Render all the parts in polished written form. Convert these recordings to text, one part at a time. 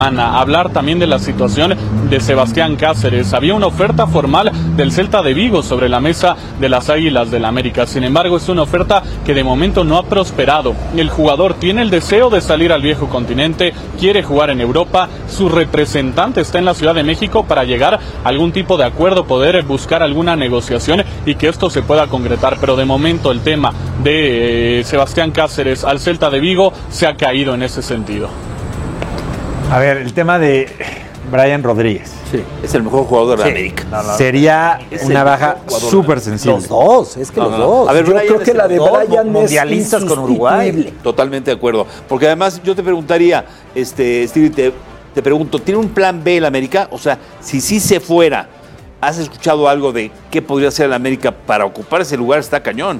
Hablar también de la situación de Sebastián Cáceres. Había una oferta formal del Celta de Vigo sobre la mesa de las Águilas del América. Sin embargo, es una oferta que de momento no ha prosperado. El jugador tiene el deseo de salir al viejo continente, quiere jugar en Europa. Su representante está en la Ciudad de México para llegar a algún tipo de acuerdo, poder buscar alguna negociación y que esto se pueda concretar. Pero de momento el tema de Sebastián Cáceres al Celta de Vigo se ha caído en ese sentido. A ver, el tema de Brian Rodríguez. Sí, es el mejor jugador de América. Sería una baja súper sensible. Los dos, es que los dos. A ver, yo Brian creo que la de Brian es mundialistas con Uruguay. Totalmente de acuerdo. Porque además yo te preguntaría, Stevie, te pregunto, ¿tiene un plan B el América? O sea, si sí se fuera, ¿has escuchado algo de qué podría hacer el América para ocupar ese lugar? Está cañón.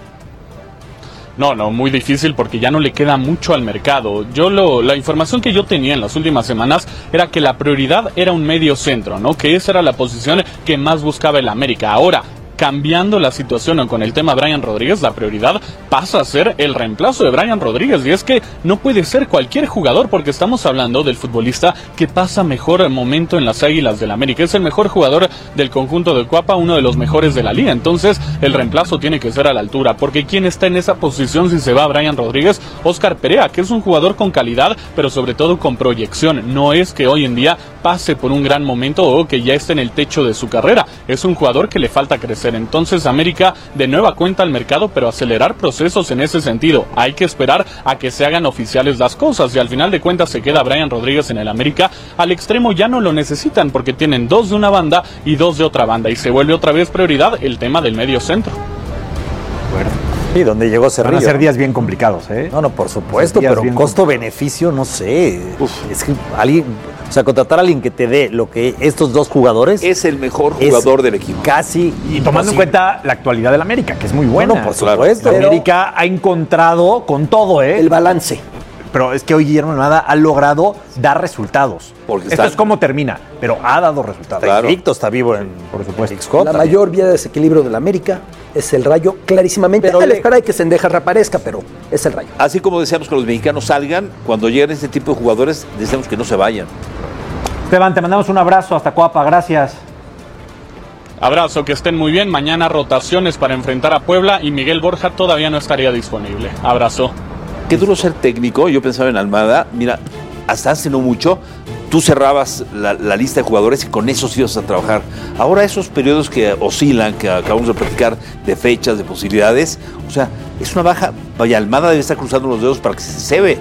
No, muy difícil porque ya no le queda mucho al mercado. La información que yo tenía en las últimas semanas era que la prioridad era un medio centro, ¿no? Que esa era la posición que más buscaba el América. Ahora, cambiando la situación con el tema Brian Rodríguez, la prioridad pasa a ser el reemplazo de Brian Rodríguez, y es que no puede ser cualquier jugador porque estamos hablando del futbolista que pasa mejor momento en las Águilas del América, es el mejor jugador del conjunto de Cuapa, uno de los mejores de la liga, entonces el reemplazo tiene que ser a la altura, porque ¿quién está en esa posición si se va Brian Rodríguez? Óscar Perea, que es un jugador con calidad, pero sobre todo con proyección, no es que hoy en día pase por un gran momento o que ya esté en el techo de su carrera, es un jugador que le falta crecer. Entonces América de nueva cuenta al mercado, pero acelerar procesos en ese sentido. Hay que esperar a que se hagan oficiales las cosas y al final de cuentas se queda Brian Rodríguez en el América. Al extremo ya no lo necesitan porque tienen dos de una banda y dos de otra banda y se vuelve otra vez prioridad el tema del medio centro. Bueno. Sí, donde llegó Cerrillo. Van a ser días bien complicados, ¿eh? No, por supuesto, pero costo-beneficio, no sé. Es que alguien, o sea, contratar a alguien que te dé lo que estos dos jugadores... Es el mejor jugador del equipo. Casi. Y tomando en cuenta la actualidad del América, que es muy buena. Bueno, por supuesto. La América ha encontrado con todo, el balance. Pero es que hoy Guillermo Almada ha logrado dar resultados. Esto es como termina, pero ha dado resultados. Claro. Está invicto, está vivo por supuesto. La mayor vía de desequilibrio del América es el Rayo, clarísimamente. Pero a la espera de que Sendejas reaparezca, pero es el Rayo. Así como deseamos que los mexicanos salgan, cuando lleguen este tipo de jugadores, deseamos que no se vayan. Esteban, te mandamos un abrazo hasta Coapa, gracias. Abrazo, que estén muy bien. Mañana rotaciones para enfrentar a Puebla y Miguel Borja todavía no estaría disponible. Abrazo. Qué duro ser técnico, yo pensaba en Almada, mira, hasta hace no mucho, tú cerrabas la lista de jugadores y con esos ibas a trabajar. Ahora esos periodos que oscilan, que acabamos de platicar, de fechas, de posibilidades, o sea, es una baja, vaya, Almada debe estar cruzando los dedos para que se cebe.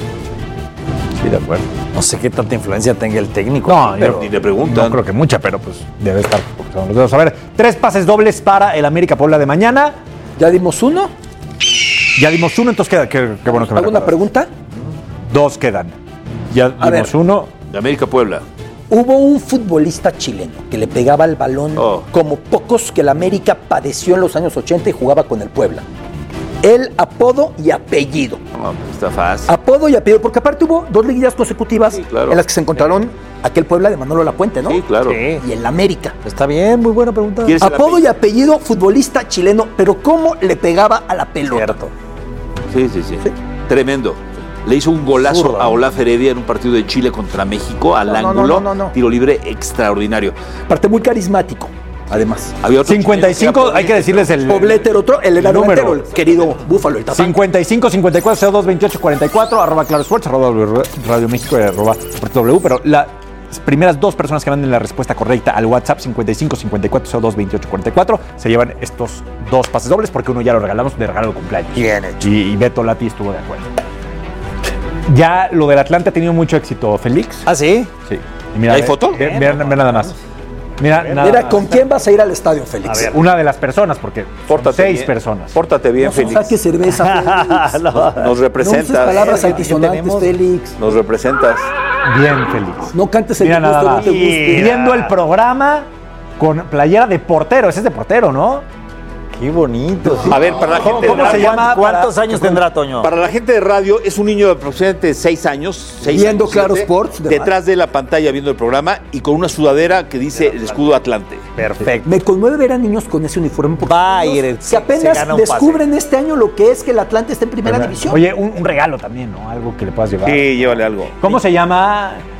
Sí, de acuerdo. No sé qué tanta influencia tenga el técnico. No, pero ni le preguntan. No creo que mucha, pero pues debe estar cruzando los dedos. A ver, 3 pases dobles para el América Puebla de mañana. ¿Ya dimos uno? Ya dimos uno, entonces queda, qué bueno que me ¿Alguna pregunta? 2 quedan. Ya dimos uno. De América Puebla. Hubo un futbolista chileno que le pegaba el balón como pocos que el América padeció en los años 80 y jugaba con el Puebla. El apodo y apellido. No, está fácil. Apodo y apellido, porque aparte hubo 2 liguillas consecutivas en las que se encontraron aquel Puebla de Manolo Lapuente, ¿no? Sí, claro. Sí. Y el América. Está bien, muy buena pregunta. Apodo y apellido, futbolista chileno, pero ¿cómo le pegaba a la pelota? Cierto. Sí. Tremendo. Le hizo un golazo a Olaf Heredia en un partido de Chile contra México al ángulo. No. Tiro libre extraordinario. Aparte muy carismático, además. Había otro 55, hay que decirles el Pobleter, el número, el querido Búfalo, el Tapán. 55 54 02 28 44 @Claro Sports @Radio México @W, pero las primeras 2 personas que manden la respuesta correcta al WhatsApp 55 54 02 28 44 se llevan estos 2 pases dobles porque uno ya lo regalamos de regalo de cumpleaños. Bien hecho. Y Beto Lati estuvo de acuerdo. Ya lo del Atlante ha tenido mucho éxito, Félix. ¿Ah, sí? Sí. Y mira, ¿Hay foto? Ve nada más. Mira, ¿con quién vas a ir al estadio, Félix? A ver, una de las personas, porque son 6 personas. Pórtate bien, Félix. Saque cerveza, Félix. Nos representas. No uses palabras altisonantes, Félix. Nos representas. Bien, Félix. No cantes el Mira que guste, nada no más. te guste. Viendo el programa con playera de portero. Ese es de portero, ¿no? Qué bonito. A ver, para la gente ¿Cómo se llama? ¿Cuántos años tendrá, Toño? Para la gente de radio, es un niño de aproximadamente 6 años. Viendo Claro Sports. Detrás de la pantalla viendo el programa y con una sudadera que dice el escudo Atlante. Perfecto. Me conmueve ver a niños con ese uniforme porque Va a ir, que apenas descubren este año lo que es que el Atlante está en primera división. Oye, un regalo también, ¿no? Algo que le puedas llevar. Sí, llévale algo. ¿Cómo se llama